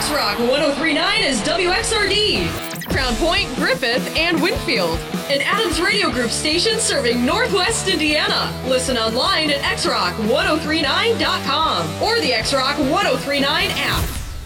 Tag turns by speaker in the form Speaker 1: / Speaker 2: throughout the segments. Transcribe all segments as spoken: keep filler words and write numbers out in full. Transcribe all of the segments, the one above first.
Speaker 1: X-Rock one oh three point nine is W X R D. Crown Point, Griffith, and Winfield. An Adams Radio Group station serving Northwest Indiana. Listen online at x rock one oh three nine dot com or the X-Rock one oh three nine app.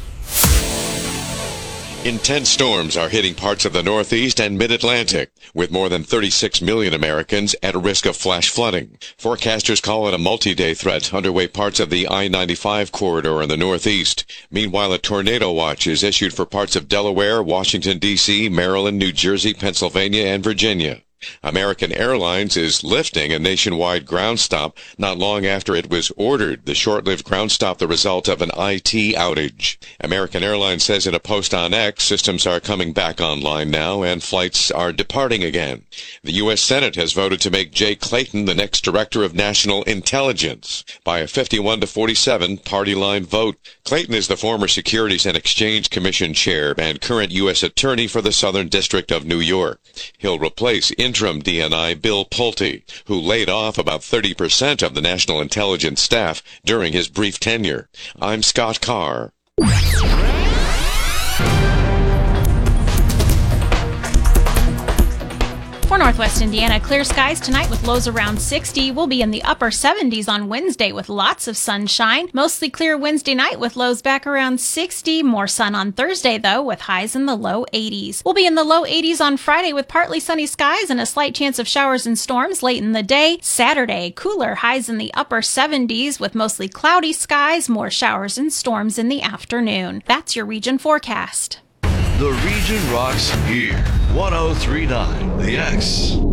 Speaker 2: Intense storms are hitting parts of the Northeast and Mid-Atlantic, with more than thirty-six million Americans at risk of flash flooding. Forecasters call it a multi-day threat underway parts of the I ninety-five corridor in the Northeast. Meanwhile, a tornado watch is issued for parts of Delaware, Washington, D C, Maryland, New Jersey, Pennsylvania, and Virginia. American Airlines is lifting a nationwide ground stop not long after it was ordered. The short-lived ground stop the result of an I T outage. American Airlines says in a post on X, systems are coming back online now and flights are departing again. The U S Senate has voted to make Jay Clayton the next Director of National Intelligence by a fifty-one to forty-seven party line vote. Clayton is the former Securities and Exchange Commission chair and current U S Attorney for the Southern District of New York. He'll replace interim D N I Bill Pulte, who laid off about thirty percent of the National Intelligence staff during his brief tenure. I'm Scott Carr.
Speaker 3: For Northwest Indiana, clear skies tonight with lows around sixty. We'll be in the upper seventies on Wednesday with lots of sunshine. Mostly clear Wednesday night with lows back around sixty. More sun on Thursday, though, with highs in the low eighties. We'll be in the low eighties on Friday with partly sunny skies and a slight chance of showers and storms late in the day. Saturday, cooler highs in the upper seventies with mostly cloudy skies, more showers and storms in the afternoon. That's your region forecast.
Speaker 4: The region rocks here. one oh three point nine The X.